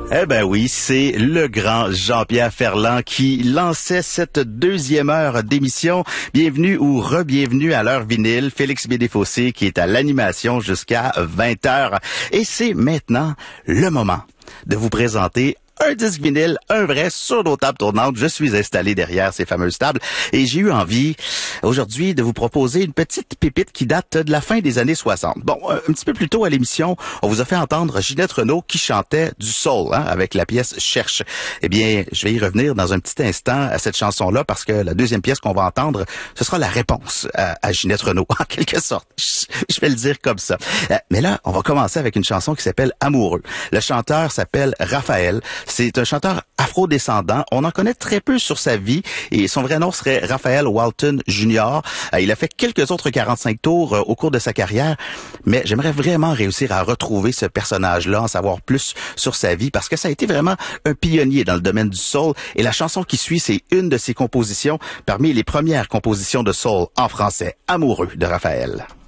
Eh ben oui, c'est le grand Jean-Pierre Ferland qui lançait cette deuxième heure d'émission. Bienvenue ou re-bienvenue à l'heure vinyle. Félix Bédéfossé qui est à l'animation jusqu'à 20h. Et c'est maintenant le moment de vous présenter un disque vinyle, un vrai, sur nos tables tournantes. Je suis installé derrière ces fameuses tables et j'ai eu envie aujourd'hui de vous proposer une petite pépite qui date de la fin des années 60. Bon, un petit peu plus tôt à l'émission, on vous a fait entendre Ginette Renault qui chantait du soul avec la pièce Cherche. Eh bien, je vais y revenir dans un petit instant à cette chanson-là parce que la deuxième pièce qu'on va entendre, ce sera la réponse à Ginette Renault, en quelque sorte. Je vais le dire comme ça. Mais là, on va commencer avec une chanson qui s'appelle Amoureux. Le chanteur s'appelle Raphaël. C'est un chanteur afro-descendant. On en connaît très peu sur sa vie et son vrai nom serait Raphaël Walton Jr. Il a fait quelques autres 45 tours au cours de sa carrière, mais j'aimerais vraiment réussir à retrouver ce personnage-là, en savoir plus sur sa vie, parce que ça a été vraiment un pionnier dans le domaine du soul. Et la chanson qui suit, c'est une de ses compositions, parmi les premières compositions de soul en français, Amoureux de Raphaël.